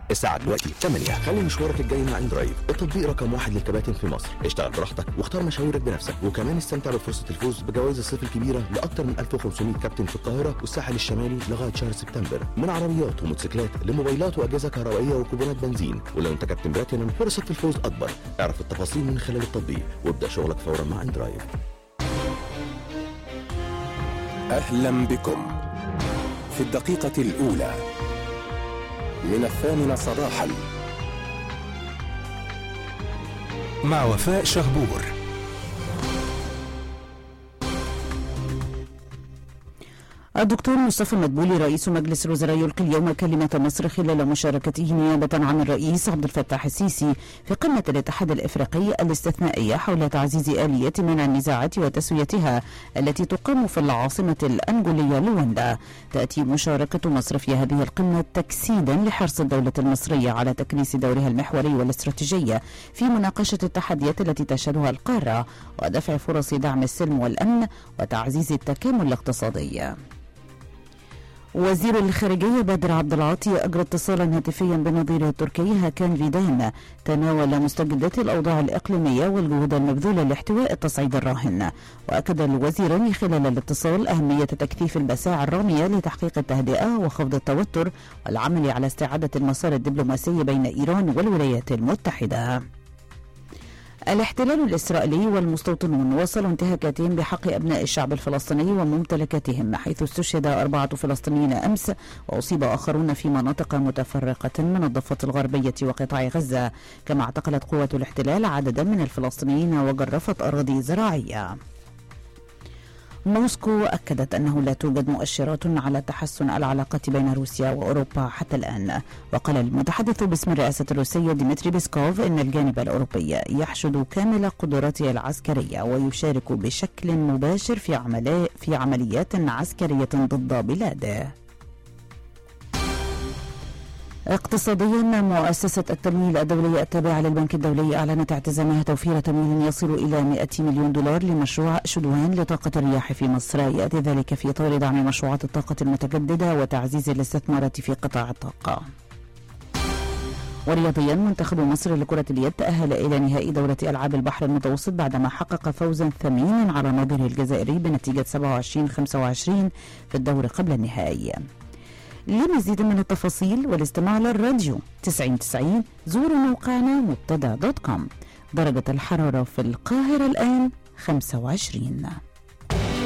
الساعة دلوقتي 8. خلي مشوارك الجاي مع اندرايف، التطبيق رقم 1 للكباتن في مصر. اشتغل براحتك واختار مشاويرك بنفسك، وكمان استمتع بفرصة الفوز بجوائز الصيف الكبيرة لأكثر من 1500 كابتن في القاهرة والساحل الشمالي لغاية شهر سبتمبر، من عربيات وموتوسيكلات لموبايلات وأجهزة كهربائية وكوبونات بنزين. ولو انت كابتن بلاتينم فرصة الفوز أكبر. اعرف التفاصيل من خلال التطبيق وابدأ شغلك فورا مع اندرايف. أهلا بكم في الدقيقة الأولى من 8 صباحا مع وفاء شهبور. الدكتور مصطفى مدبولي رئيس مجلس الوزراء يلقي اليوم كلمة مصر خلال مشاركته نيابة عن الرئيس عبد الفتاح السيسي في قمة الاتحاد الإفريقي الاستثنائية حول تعزيز آلية منع النزاعات وتسويتها التي تقام في العاصمة الأنغولية لواندا. تأتي مشاركة مصر في هذه القمة تجسيدا لحرص الدولة المصرية على تكريس دورها المحوري والاستراتيجي في مناقشة التحديات التي تشهدها القارة ودفع فرص دعم السلم والأمن وتعزيز التكامل الاقتصادي. وزير الخارجية بدر عبد العاطي أجرى اتصالا هاتفيا بنظيره التركي هاكان فيدان تناول مستجدات الأوضاع الإقليمية والجهود المبذولة لاحتواء التصعيد الراهن. وأكد الوزيران خلال الاتصال أهمية تكثيف المساعي الرامية لتحقيق التهدئة وخفض التوتر والعمل على استعادة المسار الدبلوماسي بين إيران والولايات المتحدة. الاحتلال الإسرائيلي والمستوطنون واصلوا انتهاكاتهم بحق أبناء الشعب الفلسطيني وممتلكاتهم، حيث استشهد 4 فلسطينيين أمس وأصيب آخرون في مناطق متفرقة من الضفة الغربية وقطاع غزة. كما اعتقلت قوات الاحتلال عددا من الفلسطينيين وجرفت أراضي زراعية. موسكو أكدت أنه لا توجد مؤشرات على تحسن العلاقات بين روسيا وأوروبا حتى الآن. وقال المتحدث باسم الرئاسة الروسية ديمتري بيسكوف إن الجانب الأوروبي يحشد كامل قدراته العسكرية ويشارك بشكل مباشر في عمليات عسكرية ضد بلاده. اقتصاديا، مؤسسة التمويل الدولية التابعة للبنك الدولي أعلنت اعتزامها توفير تمويل يصل إلى 100 مليون دولار لمشروع شدوان لطاقة الرياح في مصر، يأتي ذلك في إطار دعم مشروعات الطاقة المتجددة وتعزيز الاستثمارات في قطاع الطاقة. ورياضيا، منتخب مصر لكرة اليد تأهل إلى نهائي دورة ألعاب البحر المتوسط بعدما حقق فوزا ثمينا على نظيره الجزائري بنتيجة 27-25 في الدور قبل النهائي. لمزيد من التفاصيل والاستماع على الراديو 9090 زوروا موقعنا مبتدأ.com. درجة الحرارة في القاهرة الآن 25.